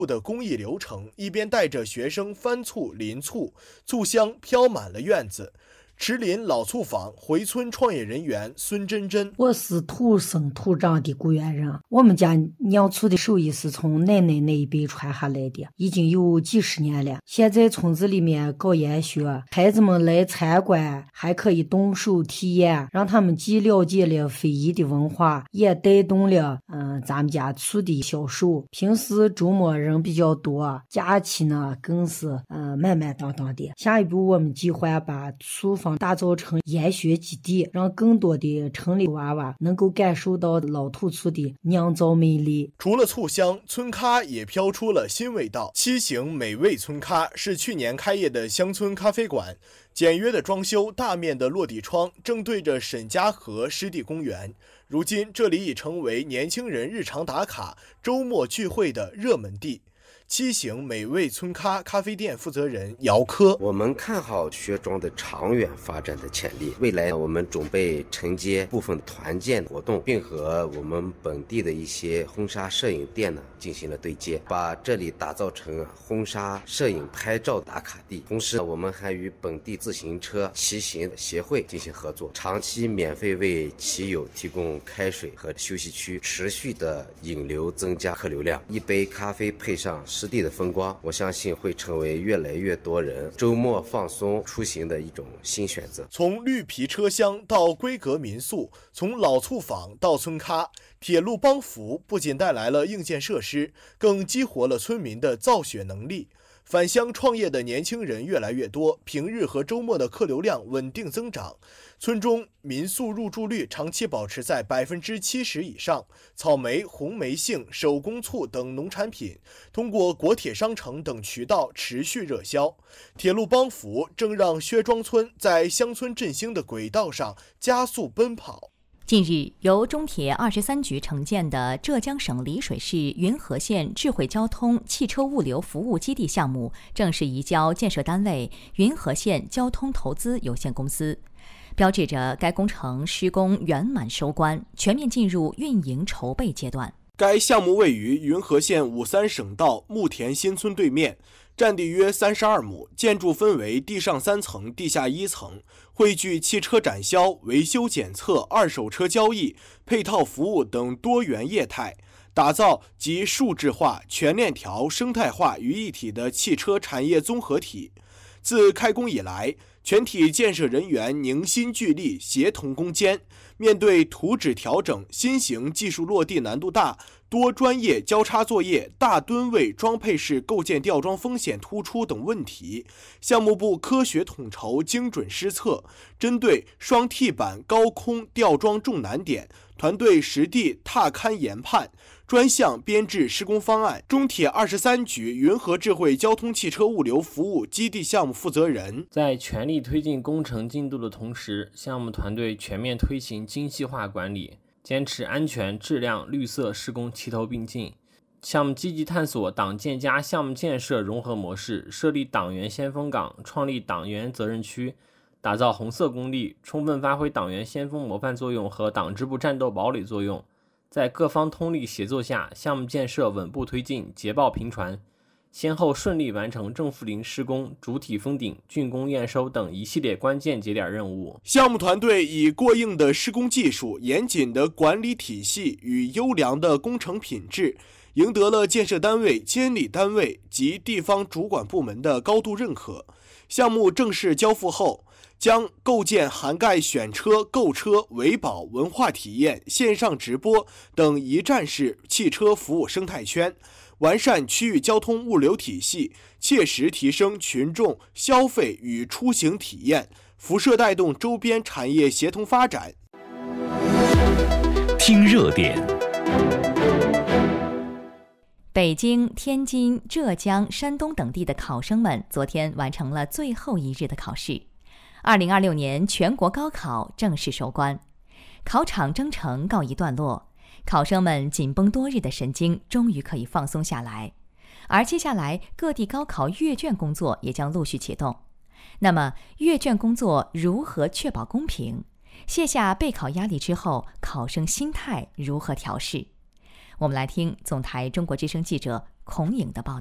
的工艺流程，一边带着学生翻醋淋醋，醋香飘满了院子。池林老醋坊回村创业人员孙珍珍： 我是土生土长的古源人，我们家酿醋的手艺是从奶奶那一辈传下来的，已经有几十年了。现在村子里面搞研学，孩子们来参观，还可以动手体验，让他们既了解了非遗的文化，也带动了咱们家醋的销售。平时周末人比较多，假期呢更是满满当当的。下一步我们计划把醋坊打造成研学基地，让更多的城里娃娃能够感受到老土醋的酿造魅力。 除了醋香，村咖也飘出了新味道。七行美味村咖是去年开业的乡村咖啡馆，简约的装修，大面的落地窗，正对着沈家河湿地公园。如今这里已成为年轻人日常打卡、周末聚会的热门地。七行美味村咖咖啡店负责人姚科： 我们看好薛庄的长远发展的潜力，未来我们准备承接部分团建活动，并和我们本地的一些婚纱摄影店呢进行了对接，把这里打造成婚纱摄影拍照打卡地。同时我们还与本地自行车骑行协会进行合作，长期免费为骑友提供开水和休息区，持续的引流增加客流量。一杯咖啡配上湿地的风光，我相信会成为越来越多人周末放松出行的一种新选择。 从绿皮车厢到闺阁民宿，从老醋坊到村咖，铁路帮扶不仅带来了硬件设施，更激活了村民的造血能力。返乡创业的年轻人越来越多，平日和周末的客流量稳定增长。村中民宿入住率长期保持在70%以上，草莓、红莓杏、手工醋等农产品通过国铁商城等渠道持续热销。铁路帮扶正让薛庄村在乡村振兴的轨道上加速奔跑。 近日，由中铁23局承建的浙江省丽水市云和县智慧交通汽车物流服务基地项目正式移交建设单位云和县交通投资有限公司，标志着该工程施工圆满收官，全面进入运营筹备阶段。 该项目位于云和县53省道木田新村对面，占地约32亩，建筑分为地上3层、地下1层，汇聚汽车展销、维修检测、二手车交易、配套服务等多元业态，打造集数字化、全链条、生态化于一体的汽车产业综合体。自开工以来，全体建设人员凝心聚力，协同攻坚。面对图纸调整、新型技术落地难度大、多专业交叉作业、大吨位装配式构件吊装风险突出等问题，项目部科学统筹、精准施策，针对双替板高空吊装重难点，团队实地踏勘研判，专项编制施工方案。中铁23局云和智慧交通汽车物流服务基地项目负责人： 在全力推进工程进度的同时，项目团队全面推行精细化管理，坚持安全、质量、绿色施工齐头并进。项目积极探索党建加项目建设融合模式，设立党员先锋岗，创立党员责任区，打造红色工地，充分发挥党员先锋模范作用和党支部战斗堡垒作用。在各方通力协作下，项目建设稳步推进，捷报频传，先后顺利完成正负零施工、主体封顶、竣工验收等一系列关键节点任务。 项目团队以过硬的施工技术、严谨的管理体系与优良的工程品质，赢得了建设单位、监理单位及地方主管部门的高度认可。项目正式交付后，将构建涵盖选车、购车、维保、文化体验、线上直播等一站式汽车服务生态圈，完善区域交通物流体系，切实提升群众消费与出行体验，辐射带动周边产业协同发展。 听热点。 北京、天津、浙江、山东等地的考生们昨天完成了最后一日的考试。2026年全国高考正式收官，考场征程告一段落，考生们紧绷多日的神经终于可以放松下来。而接下来各地高考阅卷工作也将陆续启动。那么阅卷工作如何确保公平？卸下备考压力之后，考生心态如何调试？ 我们来听总台中国之声记者孔颖的报道。